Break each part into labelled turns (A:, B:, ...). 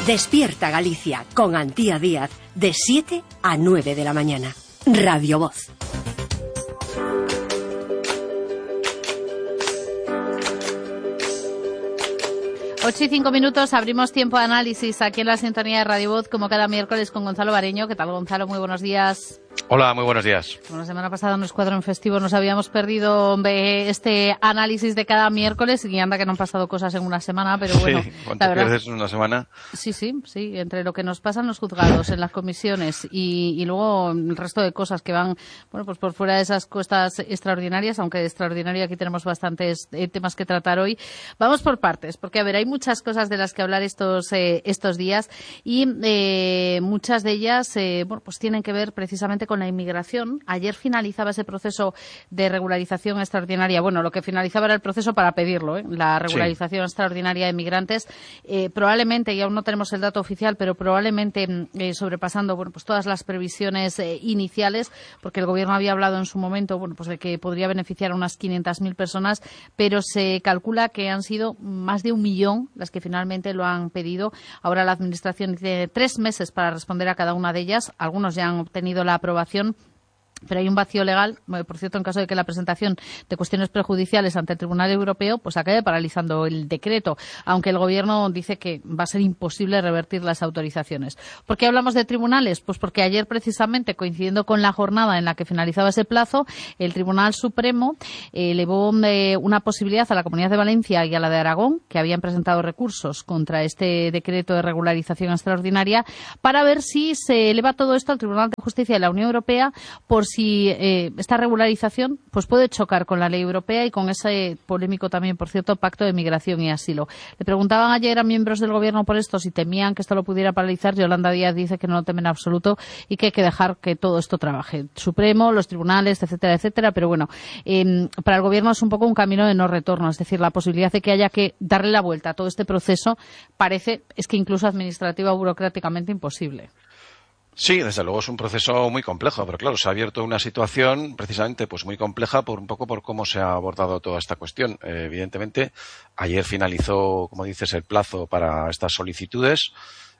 A: Despierta Galicia con Antía Díaz de 7 a 9 de la mañana. Radio Voz.
B: Ocho y 5 minutos, abrimos tiempo de análisis aquí en la sintonía de Radio Voz, como cada miércoles con Gonzalo Bareño. ¿Qué tal, Gonzalo? Muy buenos días.
C: Hola, muy buenos días.
B: Bueno, la semana pasada en el Escuadrón Festivo nos habíamos perdido este análisis de cada miércoles y anda que no han pasado cosas en una semana, pero bueno.
C: Sí, ¿cuánto pierdes en una semana?
B: Sí, entre lo que nos pasa en los juzgados, en las comisiones y luego el resto de cosas que van, bueno, pues por fuera de esas cuestas extraordinarias, aunque de extraordinario aquí tenemos bastantes temas que tratar hoy. Vamos por partes, porque a ver, hay muchas cosas de las que hablar estos días y muchas de ellas, bueno, pues tienen que ver precisamente con la inmigración. Ayer finalizaba ese proceso de regularización extraordinaria. Bueno, lo que finalizaba era el proceso para pedirlo, la regularización extraordinaria de migrantes. Probablemente, y aún no tenemos el dato oficial, pero probablemente sobrepasando, bueno, pues todas las previsiones iniciales, porque el gobierno había hablado en su momento, bueno, pues de que podría beneficiar a unas 500.000 personas, pero se calcula que han sido más de 1 millón las que finalmente lo han pedido. Ahora la administración tiene 3 meses para responder a cada una de ellas. Algunos ya han obtenido la aprobación, pero hay un vacío legal, por cierto, en caso de que la presentación de cuestiones prejudiciales ante el Tribunal Europeo pues acabe paralizando el decreto, aunque el Gobierno dice que va a ser imposible revertir las autorizaciones. ¿Por qué hablamos de tribunales? Pues porque ayer, precisamente, coincidiendo con la jornada en la que finalizaba ese plazo, el Tribunal Supremo elevó una posibilidad a la Comunidad de Valencia y a la de Aragón, que habían presentado recursos contra este decreto de regularización extraordinaria, para ver si se eleva todo esto al Tribunal de Justicia de la Unión Europea por si esta regularización pues puede chocar con la ley europea y con ese polémico también, por cierto, pacto de migración y asilo. Le preguntaban ayer a miembros del Gobierno por esto si temían que esto lo pudiera paralizar. Yolanda Díaz dice que no lo temen en absoluto y que hay que dejar que todo esto trabaje. Supremo, los tribunales, etcétera, etcétera. Pero bueno, para el Gobierno es un poco un camino de no retorno. Es decir, la posibilidad de que haya que darle la vuelta a todo este proceso es que incluso administrativa o burocráticamente imposible.
C: Sí, desde luego es un proceso muy complejo, pero claro, se ha abierto una situación precisamente pues muy compleja un poco por cómo se ha abordado toda esta cuestión. Evidentemente, ayer finalizó, como dices, el plazo para estas solicitudes.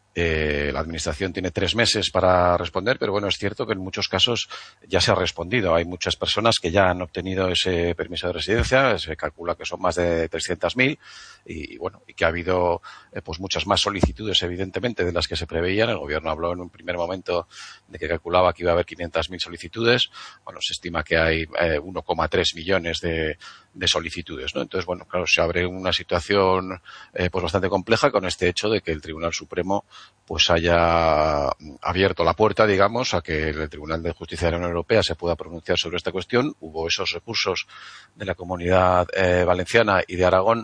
C: La Administración tiene 3 meses para responder, pero bueno, es cierto que en muchos casos ya se ha respondido. Hay muchas personas que ya han obtenido ese permiso de residencia, se calcula que son más de 300.000 y bueno, y que ha habido pues muchas más solicitudes, evidentemente, de las que se preveían. El Gobierno habló en un primer momento de que calculaba que iba a haber 500.000 solicitudes. Bueno, se estima que hay 1,3 millones de solicitudes, ¿no? Entonces, bueno, claro, se abre una situación pues bastante compleja con este hecho de que el Tribunal Supremo pues haya abierto la puerta, digamos, a que el Tribunal de Justicia de la Unión Europea se pueda pronunciar sobre esta cuestión. Hubo esos recursos de la Comunidad Valenciana y de Aragón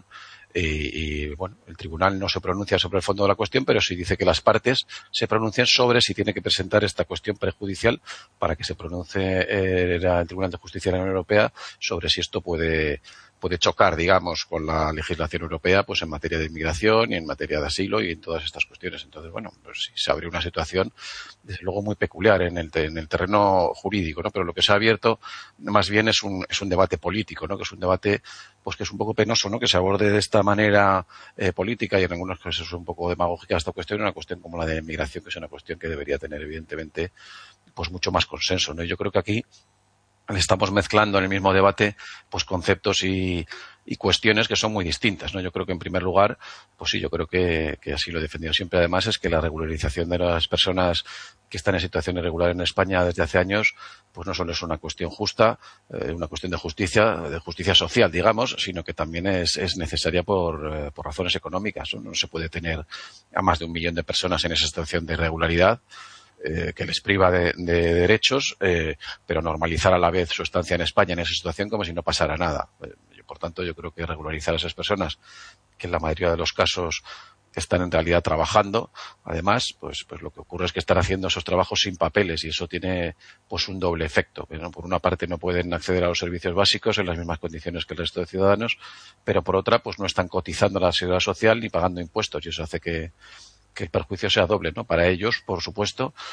C: y bueno, el tribunal no se pronuncia sobre el fondo de la cuestión, pero sí dice que las partes se pronuncian sobre si tiene que presentar esta cuestión prejudicial para que se pronuncie el Tribunal de Justicia de la Unión Europea sobre si esto puede chocar, digamos, con la legislación europea, pues en materia de inmigración y en materia de asilo y en todas estas cuestiones. Entonces, bueno, pues sí se abre una situación, desde luego, muy peculiar en el terreno jurídico, ¿no? Pero lo que se ha abierto, más bien, es un debate político, ¿no? Que es un debate, pues que es un poco penoso, ¿no? Que se aborde de esta manera política y en algunos casos un poco demagógica esta cuestión, una cuestión como la de inmigración, que es una cuestión que debería tener, evidentemente, pues mucho más consenso, ¿no? Y yo creo que aquí estamos mezclando en el mismo debate pues conceptos y cuestiones que son muy distintas, ¿no? Yo creo que en primer lugar, pues sí, yo creo que así lo he defendido siempre además, es que la regularización de las personas que están en situación irregular en España desde hace años, pues no solo es una cuestión justa, una cuestión de justicia social, digamos, sino que también es necesaria por razones económicas, ¿no? No se puede tener a más de 1 millón de personas en esa situación de irregularidad que les priva de derechos, pero normalizar a la vez su estancia en España en esa situación como si no pasara nada. Por tanto, yo creo que regularizar a esas personas, que en la mayoría de los casos están en realidad trabajando, además, pues lo que ocurre es que están haciendo esos trabajos sin papeles y eso tiene pues un doble efecto, ¿no? Por una parte no pueden acceder a los servicios básicos en las mismas condiciones que el resto de ciudadanos, pero por otra pues no están cotizando a la seguridad social ni pagando impuestos y eso hace que el perjuicio sea doble, ¿no? Para ellos, por supuesto,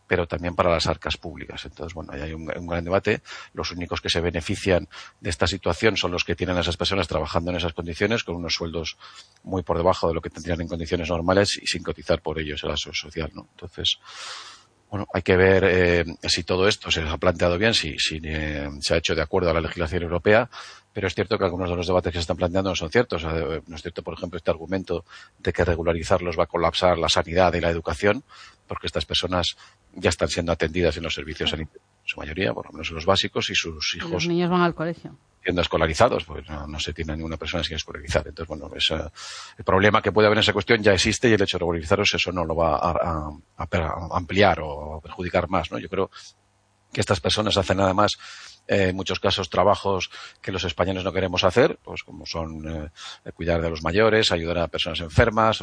C: pero también para las arcas públicas. Entonces, bueno, ahí hay un gran debate. Los únicos que se benefician de esta situación son los que tienen a esas personas trabajando en esas condiciones, con unos sueldos muy por debajo de lo que tendrían en condiciones normales y sin cotizar por ellos en la seguridad social, ¿no? Entonces, bueno, hay que ver si todo esto se ha planteado bien, si se ha hecho de acuerdo a la legislación europea, pero es cierto que algunos de los debates que se están planteando no son ciertos. No es cierto, por ejemplo, este argumento de que regularizarlos va a colapsar la sanidad y la educación, porque estas personas ya están siendo atendidas en los servicios sanitarios, en su mayoría, por lo menos en los básicos, y sus hijos...
B: Los niños van al colegio.
C: Siendo escolarizados, pues no se tiene ninguna persona sin escolarizar. Entonces, bueno, el problema que puede haber en esa cuestión ya existe y el hecho de regularizarlos eso no lo va a ampliar o a perjudicar más, ¿no? Yo creo que estas personas hacen nada más, en muchos casos, trabajos que los españoles no queremos hacer, pues como son cuidar de los mayores, ayudar a personas enfermas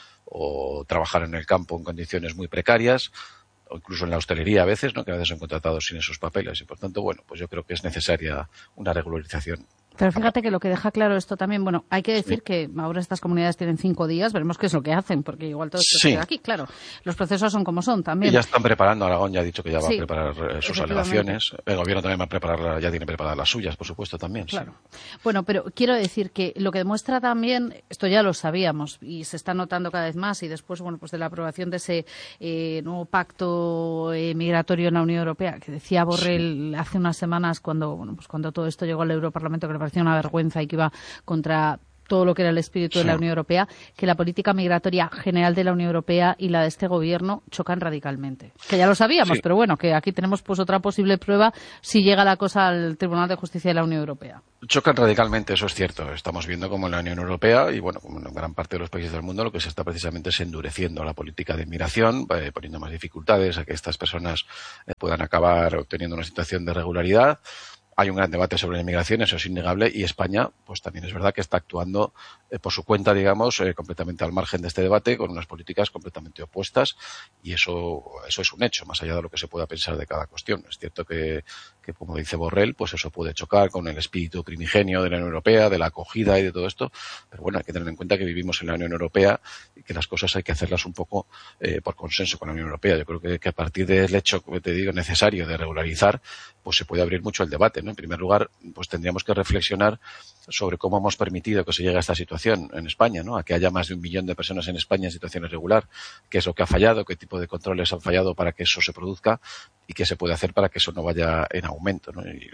C: o trabajar en el campo en condiciones muy precarias, o incluso en la hostelería a veces, ¿no? Que a veces son contratados sin esos papeles y por tanto, bueno, pues yo creo que es necesaria una regularización.
B: Pero fíjate que lo que deja claro esto también, bueno, hay que decir que ahora estas comunidades tienen 5 días, veremos qué es lo que hacen, porque igual todo esto se queda aquí, claro. Los procesos son como son también.
C: Y ya están preparando, Aragón ya ha dicho que ya va a preparar sus alegaciones. El gobierno también va a preparar, ya tiene preparadas las suyas, por supuesto, también.
B: Claro.
C: Sí.
B: Bueno, pero quiero decir que lo que demuestra también, esto ya lo sabíamos y se está notando cada vez más y después, bueno, pues de la aprobación de ese nuevo pacto migratorio en la Unión Europea, que decía Borrell hace unas semanas cuando todo esto llegó al Europarlamento, que le parecía una vergüenza y que iba contra todo lo que era el espíritu de la Unión Europea, que la política migratoria general de la Unión Europea y la de este gobierno chocan radicalmente. Que ya lo sabíamos, pero bueno, que aquí tenemos pues otra posible prueba si llega la cosa al Tribunal de Justicia de la Unión Europea.
C: Chocan radicalmente, eso es cierto. Estamos viendo como en la Unión Europea y bueno, como en gran parte de los países del mundo, lo que se está precisamente es endureciendo la política de inmigración, poniendo más dificultades a que estas personas puedan acabar obteniendo una situación de regularidad. Hay un gran debate sobre la inmigración, eso es innegable, y España, pues también es verdad que está actuando por su cuenta, digamos, completamente al margen de este debate, con unas políticas completamente opuestas, y eso es un hecho, más allá de lo que se pueda pensar de cada cuestión. Es cierto que como dice Borrell, pues eso puede chocar con el espíritu primigenio de la Unión Europea, de la acogida y de todo esto, pero bueno, hay que tener en cuenta que vivimos en la Unión Europea y que las cosas hay que hacerlas un poco por consenso con la Unión Europea. Yo creo que a partir del hecho, como te digo, necesario de regularizar, pues se puede abrir mucho el debate, ¿no? En primer lugar, pues tendríamos que reflexionar sobre cómo hemos permitido que se llegue a esta situación en España, ¿no? A que haya más de 1 millón de personas en España en situación irregular, qué es lo que ha fallado, qué tipo de controles han fallado para que eso se produzca y qué se puede hacer para que eso no vaya en aumento, ¿no? Y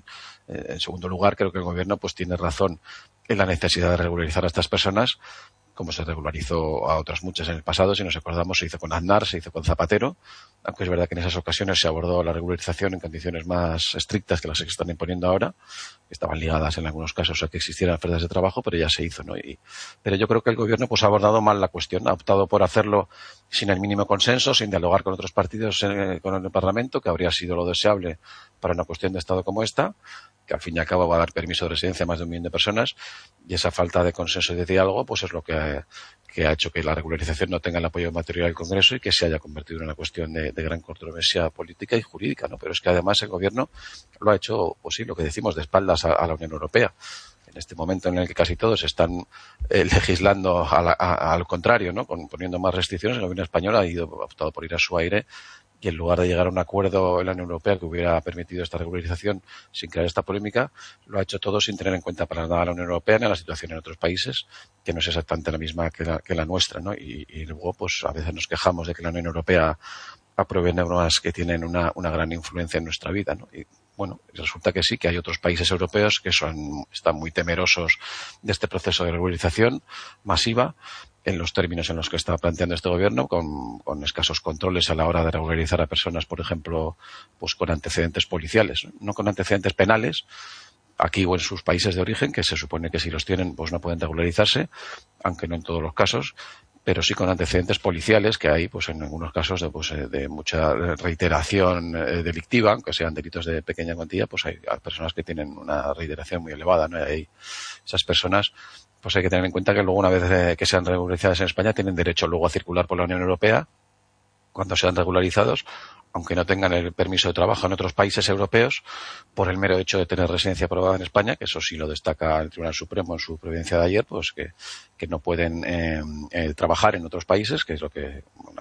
C: en segundo lugar, creo que el gobierno pues tiene razón en la necesidad de regularizar a estas personas, como se regularizó a otras muchas en el pasado. Si nos acordamos, se hizo con Aznar, se hizo con Zapatero, aunque es verdad que en esas ocasiones se abordó la regularización en condiciones más estrictas que las que se están imponiendo ahora, que estaban ligadas en algunos casos a que existieran ofertas de trabajo, pero ya se hizo, ¿no? Pero yo creo que el gobierno pues ha abordado mal la cuestión, ha optado por hacerlo sin el mínimo consenso, sin dialogar con otros partidos con el Parlamento, que habría sido lo deseable para una cuestión de Estado como esta, que al fin y al cabo va a dar permiso de residencia a más de 1 millón de personas, y esa falta de consenso y de diálogo pues es lo que ha hecho que la regularización no tenga el apoyo material del Congreso y que se haya convertido en una cuestión de gran controversia política y jurídica, ¿no? Pero es que además el gobierno lo ha hecho, pues sí, lo que decimos, de espaldas a la Unión Europea. En este momento en el que casi todos están legislando al contrario, ¿no? Poniendo más restricciones, el gobierno español ha optado por ir a su aire, y en lugar de llegar a un acuerdo en la Unión Europea que hubiera permitido esta regularización sin crear esta polémica, lo ha hecho todo sin tener en cuenta para nada a la Unión Europea ni a la situación en otros países, que no es exactamente la misma que la nuestra, ¿no? Y luego, pues a veces nos quejamos de que la Unión Europea apruebe normas que tienen una gran influencia en nuestra vida, ¿no? Y bueno, resulta que sí, que hay otros países europeos que están muy temerosos de este proceso de regularización masiva, en los términos en los que está planteando este gobierno, con escasos controles a la hora de regularizar a personas, por ejemplo, pues con antecedentes policiales, no con antecedentes penales, aquí o en sus países de origen, que se supone que si los tienen, pues no pueden regularizarse, aunque no en todos los casos, pero sí con antecedentes policiales, que hay, pues en algunos casos de mucha reiteración delictiva, aunque sean delitos de pequeña cuantía, pues hay personas que tienen una reiteración muy elevada, ¿no? Y hay esas personas, pues hay que tener en cuenta que luego, una vez que sean regularizadas en España, tienen derecho luego a circular por la Unión Europea cuando sean regularizados, aunque no tengan el permiso de trabajo en otros países europeos, por el mero hecho de tener residencia aprobada en España, que eso sí lo destaca el Tribunal Supremo en su providencia de ayer, pues que no pueden trabajar en otros países, que es una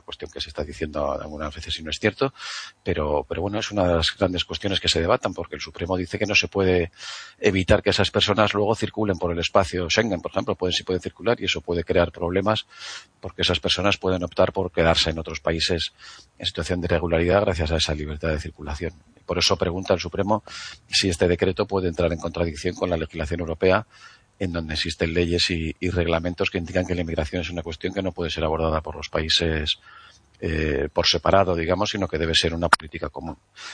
C: cuestión que se está diciendo algunas veces y no es cierto, pero bueno, es una de las grandes cuestiones que se debatan, porque el Supremo dice que no se puede evitar que esas personas luego circulen por el espacio Schengen, por ejemplo, sí pueden circular, y eso puede crear problemas porque esas personas pueden optar por quedarse en otros países en situación de irregularidad gracias a esa libertad de circulación. Por eso pregunta el Supremo si este decreto puede entrar en contradicción con la legislación europea, en donde existen leyes y reglamentos que indican que la inmigración es una cuestión que no puede ser abordada por los países por separado, digamos, sino que debe ser una política común.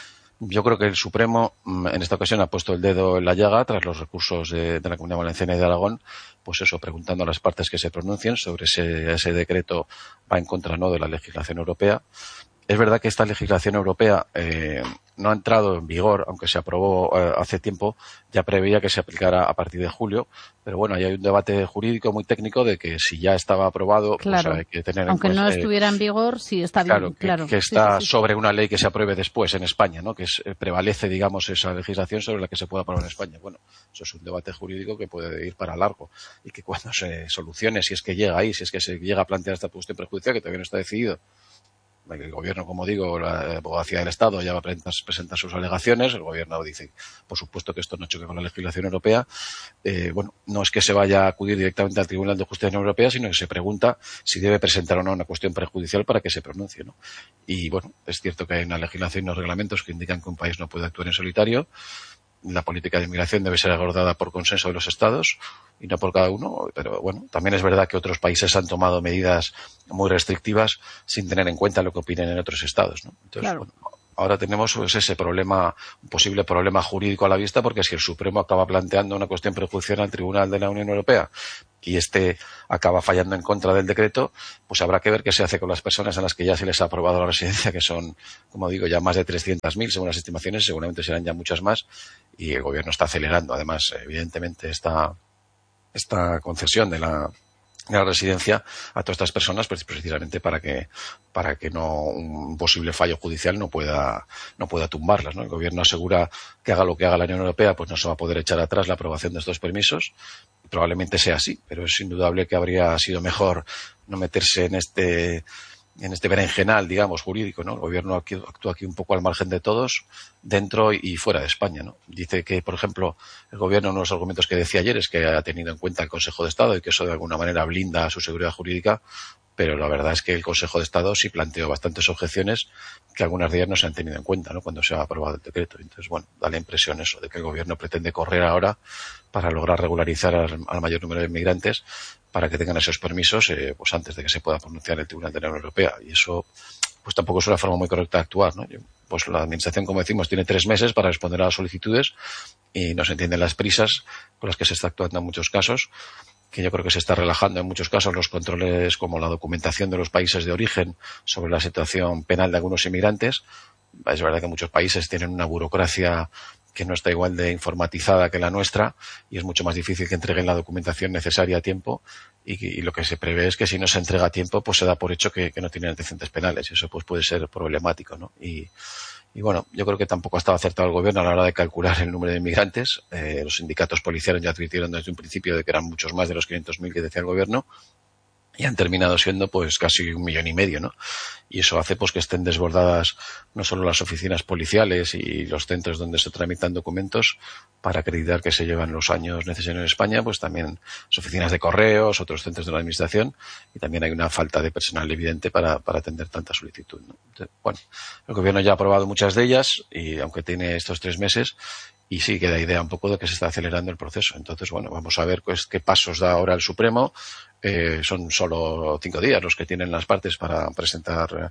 C: Yo creo que el Supremo en esta ocasión ha puesto el dedo en la llaga tras los recursos de la Comunidad Valenciana y de Aragón, pues eso, preguntando a las partes que se pronuncien sobre ese decreto va en contra no de la legislación europea. Es verdad que esta legislación europea no ha entrado en vigor, aunque se aprobó hace tiempo, ya preveía que se aplicara a partir de julio, pero bueno, ahí hay un debate jurídico muy técnico de que si ya estaba aprobado,
B: claro,
C: pues hay que tener
B: aunque
C: en cuenta,
B: no estuviera en vigor, sí está bien, claro.
C: Que está sobre una ley que se apruebe después en España, ¿no? Que prevalece, digamos, esa legislación sobre la que se puede aprobar en España. Bueno, eso es un debate jurídico que puede ir para largo y que cuando se solucione, si es que llega ahí, si es que se llega a plantear esta cuestión prejudicial, que todavía no está decidido, el gobierno, como digo, la abogacía del Estado ya va a presentar sus alegaciones. El gobierno dice, por supuesto, que esto no choque con la legislación europea. Bueno, no es que se vaya a acudir directamente al Tribunal de Justicia de la Unión Europea, sino que se pregunta si debe presentar o no una cuestión prejudicial para que se pronuncie, ¿no? Y bueno, es cierto que hay una legislación y unos reglamentos que indican que un país no puede actuar en solitario. La política de inmigración debe ser abordada por consenso de los Estados y no por cada uno, pero bueno, también es verdad que otros países han tomado medidas muy restrictivas sin tener en cuenta lo que opinen en otros Estados, ¿no? Entonces, claro, bueno, ahora tenemos pues, ese problema, un posible problema jurídico a la vista, porque si el Supremo acaba planteando una cuestión prejudicial al Tribunal de la Unión Europea y acaba fallando en contra del decreto, pues habrá que ver qué se hace con las personas a las que ya se les ha aprobado la residencia, que son, como digo, ya más de 300.000 según las estimaciones, seguramente serán ya muchas más, y el gobierno está acelerando, además, evidentemente, esta concesión de la residencia a todas estas personas, precisamente para que no un posible fallo judicial no pueda tumbarlas, ¿no? El gobierno asegura que haga lo que haga la Unión Europea, pues no se va a poder echar atrás la aprobación de estos permisos. Probablemente sea así, pero es indudable que habría sido mejor no meterse en este berenjenal, digamos, jurídico, ¿no? El gobierno actúa aquí un poco al margen de todos, dentro y fuera de España, ¿no? Dice que, por ejemplo, el gobierno, uno de los argumentos que decía ayer es que ha tenido en cuenta el Consejo de Estado y que eso de alguna manera blinda su seguridad jurídica, pero la verdad es que el Consejo de Estado sí planteó bastantes objeciones que algunas de ellas no se han tenido en cuenta, ¿no? Cuando se ha aprobado el decreto. Entonces, bueno, da la impresión eso, de que el gobierno pretende correr ahora para lograr regularizar al mayor número de inmigrantes para que tengan esos permisos pues antes de que se pueda pronunciar el Tribunal de la Unión Europea. Y eso pues tampoco es una forma muy correcta de actuar, ¿no? Pues la Administración, como decimos, tiene 3 meses para responder a las solicitudes y no se entienden las prisas con las que se está actuando en muchos casos, que yo creo que se está relajando en muchos casos los controles, como la documentación de los países de origen sobre la situación penal de algunos inmigrantes. Es verdad que muchos países tienen una burocracia que no está igual de informatizada que la nuestra y es mucho más difícil que entreguen la documentación necesaria a tiempo y lo que se prevé es que si no se entrega a tiempo pues se da por hecho que no tienen antecedentes penales y eso pues puede ser problemático, ¿no? Y bueno, yo creo que tampoco ha estado acertado el gobierno a la hora de calcular el número de inmigrantes. Los sindicatos policiales ya advirtieron desde un principio de que eran muchos más de los 500.000 que decía el gobierno y han terminado siendo pues casi 1,5 millones, ¿no? Y eso hace pues que estén desbordadas no solo las oficinas policiales y los centros donde se tramitan documentos para acreditar que se llevan los años necesarios en España, pues también las oficinas de correos, otros centros de la administración y también hay una falta de personal evidente para atender tanta solicitud, ¿no? Entonces, bueno, el gobierno ya ha aprobado muchas de ellas y aunque tiene estos 3 meses y sí que da idea un poco de que se está acelerando el proceso. Entonces, bueno, vamos a ver pues qué pasos da ahora el Supremo. Son solo 5 días los que tienen las partes para presentar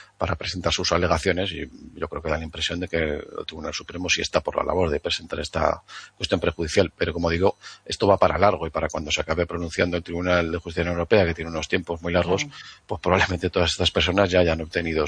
C: sus alegaciones y yo creo que da la impresión de que el Tribunal Supremo sí está por la labor de presentar esta cuestión prejudicial, pero como digo, esto va para largo y para cuando se acabe pronunciando el Tribunal de Justicia de la Unión Europea, que tiene unos tiempos muy largos, pues probablemente todas estas personas ya hayan obtenido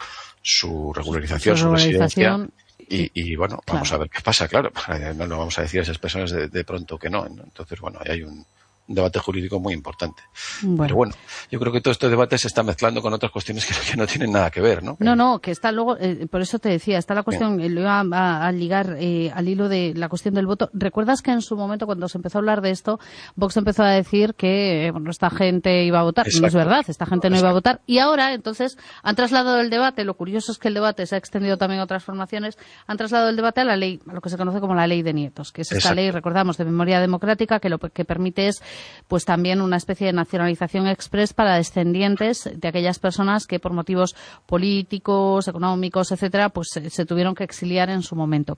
C: su regularización, su residencia. Y bueno, vamos a ver qué pasa, claro. No lo vamos a decir a esas personas de pronto que no. Entonces, bueno, ahí hay un debate jurídico muy importante.
B: Bueno.
C: Pero bueno, yo creo que todo este debate se está mezclando con otras cuestiones que no tienen nada que ver, ¿no?
B: No, que está luego, por eso te decía, está la cuestión, lo iba a ligar al hilo de la cuestión del voto. ¿Recuerdas que en su momento, cuando se empezó a hablar de esto, Vox empezó a decir que esta gente iba a votar?
C: Exacto.
B: No es verdad, esta gente no iba a votar. Y ahora, entonces, han trasladado el debate, lo curioso es que el debate se ha extendido también a otras formaciones, han trasladado el debate a la ley, a lo que se conoce como la ley de nietos, que es esta ley, recordamos, de memoria democrática, que lo que permite es, pues también una especie de nacionalización express para descendientes de aquellas personas que por motivos políticos, económicos, etcétera, pues se tuvieron que exiliar en su momento.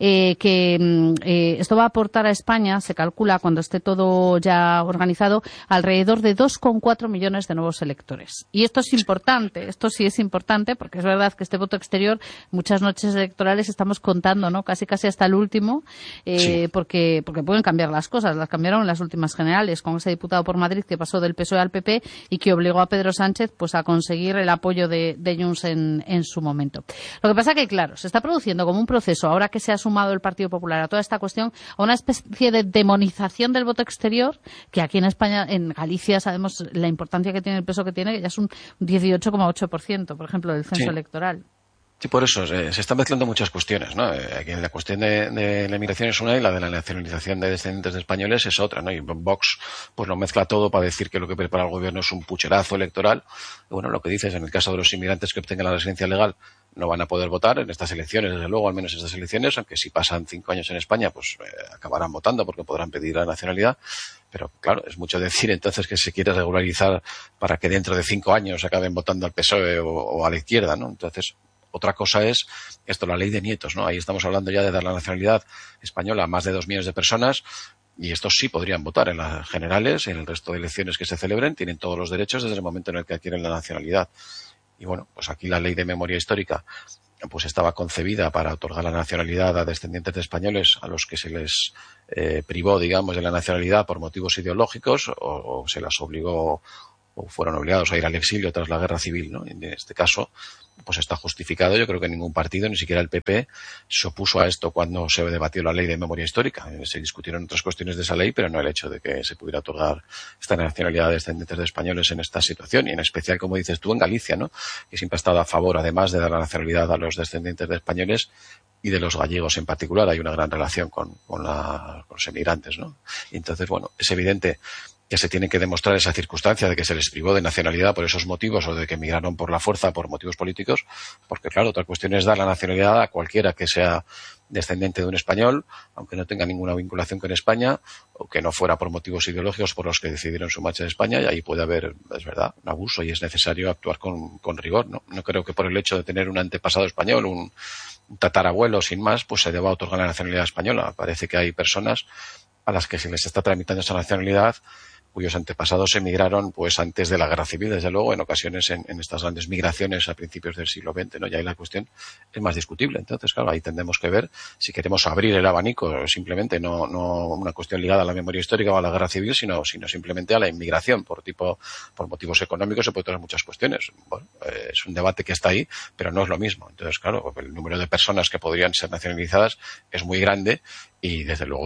B: Esto va a aportar a España, se calcula, cuando esté todo ya organizado, alrededor de 2,4 millones de nuevos electores. Y esto es importante, esto sí es importante, porque es verdad que este voto exterior, muchas noches electorales estamos contando, ¿no? Casi hasta el último, porque pueden cambiar las cosas. Las cambiaron en las últimas generales, con ese diputado por Madrid que pasó del PSOE al PP y que obligó a Pedro Sánchez pues a conseguir el apoyo de Junts en su momento. Lo que pasa que, claro, se está produciendo como un proceso, ahora que se ha sumado el Partido Popular a toda esta cuestión, a una especie de demonización del voto exterior, que aquí en España, en Galicia, sabemos la importancia que tiene, el peso que tiene, que ya es un 18,8%, por ejemplo, del censo electoral.
C: Sí, por eso se están mezclando muchas cuestiones, ¿no? Aquí la cuestión de la inmigración es una y la de la nacionalización de descendientes de españoles es otra, ¿no? Y Vox pues lo mezcla todo para decir que lo que prepara el gobierno es un pucherazo electoral. Y bueno, lo que dices, en el caso de los inmigrantes que obtengan la residencia legal no van a poder votar en estas elecciones, desde luego, al menos en estas elecciones, aunque si pasan 5 años en España, pues acabarán votando porque podrán pedir la nacionalidad. Pero claro, es mucho decir entonces que se quiere regularizar para que dentro de 5 años acaben votando al PSOE o a la izquierda, ¿no? Entonces, otra cosa es esto, la ley de nietos, ¿no? Ahí estamos hablando ya de dar la nacionalidad española a más de 2 millones de personas y estos sí podrían votar en las generales, en el resto de elecciones que se celebren, tienen todos los derechos desde el momento en el que adquieren la nacionalidad. Y bueno, pues aquí la ley de memoria histórica pues estaba concebida para otorgar la nacionalidad a descendientes de españoles a los que se les privó, digamos, de la nacionalidad por motivos ideológicos o se las obligó o fueron obligados a ir al exilio tras la guerra civil, ¿no? En este caso, pues está justificado. Yo creo que ningún partido, ni siquiera el PP, se opuso a esto cuando se debatió la ley de memoria histórica. Se discutieron otras cuestiones de esa ley, pero no el hecho de que se pudiera otorgar esta nacionalidad a descendientes de españoles en esta situación, y en especial, como dices tú, en Galicia, ¿no? Que siempre ha estado a favor, además de dar la nacionalidad a los descendientes de españoles y de los gallegos en particular. Hay una gran relación con los emigrantes, ¿no? Y entonces, bueno, es evidente que se tiene que demostrar esa circunstancia de que se les privó de nacionalidad por esos motivos o de que emigraron por la fuerza por motivos políticos, porque claro, otra cuestión es dar la nacionalidad a cualquiera que sea descendiente de un español, aunque no tenga ninguna vinculación con España o que no fuera por motivos ideológicos por los que decidieron su marcha de España, y ahí puede haber, es verdad, un abuso y es necesario actuar con rigor, ¿no? No creo que por el hecho de tener un antepasado español, un tatarabuelo sin más, pues se deba otorgar la nacionalidad española. Parece que hay personas a las que se les está tramitando esa nacionalidad cuyos antepasados emigraron pues antes de la guerra civil, desde luego, en ocasiones en estas grandes migraciones a principios del siglo XX, ¿no? Y ahí la cuestión es más discutible. Entonces, claro, ahí tendremos que ver si queremos abrir el abanico, simplemente no una cuestión ligada a la memoria histórica o a la guerra civil, sino simplemente a la inmigración por motivos económicos y por otras muchas cuestiones. Bueno, es un debate que está ahí, pero no es lo mismo. Entonces, claro, el número de personas que podrían ser nacionalizadas es muy grande y, desde luego,